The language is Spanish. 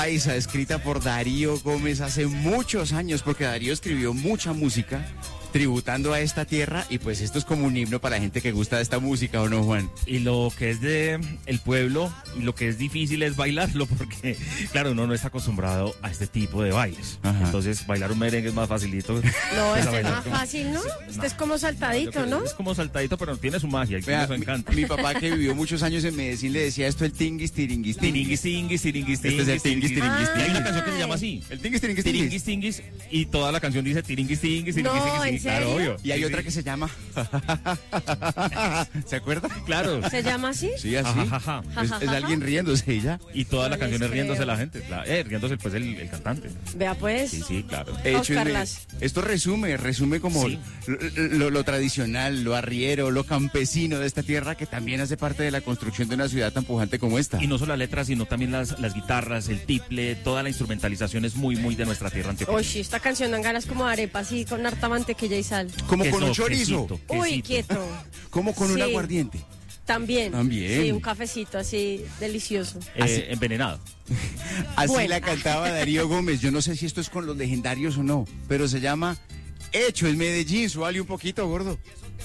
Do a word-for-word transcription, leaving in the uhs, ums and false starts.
Paisa, escrita por Darío Gómez hace muchos años, porque Darío escribió mucha música tributando a esta tierra, y pues esto es como un himno para la gente que gusta de esta música, ¿o no, Juan? Y lo que es de el pueblo y lo que es difícil es bailarlo, porque claro, uno no está acostumbrado a este tipo de bailes. Ajá. Entonces bailar un merengue es más facilito. No, Pues, este es bailar más como- fácil, ¿no? Sí, Este es como saltadito, ¿no? Es como saltadito, pero tiene su magia y Vea, tiene su mi, encanto. mi papá, que vivió muchos años en Medellín, le decía esto el tinguis, tiringuis, Tiringuis, tinguis, tiringuis, Este es el tinguis, tiringuis, Y hay una tinguis. canción que se llama así. El tinguis, tiringuis, Tiringuis, tinguis. tinguis, y toda la canción dice tiringuis, tinguis, tiringuis, No, tinguis, ¿en tinguis. Claro, serio? obvio. Y hay Sí, otra sí. que se llama... ¿Se acuerda? Claro. ¿Se llama así? Sí, así. Ajajaja. Es, es alguien riéndose y ya. Y toda la No canción les es riéndose creo. la gente. la- eh, riéndose pues el, el cantante. Vea pues. Sí, sí, claro. Hecho en Oscar Medellín. Las. Esto resume, resume como Sí. lo, lo- lo tradicional, lo arriero, lo campesino de esta tierra, que también hace parte de la construcción de una ciudad tan pujante como esta. Y no solo las letras, sino también las, las guitarras, el tiple, toda la instrumentalización es muy, muy de nuestra tierra antioqueña. Uy, sí, esta canción dan ganas como de arepa, así, con harta mantequilla y sal. Como con Queso, un chorizo, quesito, Uy, quesito. quieto. como con un Sí. aguardiente. También. También. Sí, un cafecito así, delicioso. Eh, Así- envenenado. Así Bueno. la cantaba Darío Gómez. Yo no sé si esto es con los legendarios o no, pero se llama Hecho en Medellín. Suale un poquito, gordo.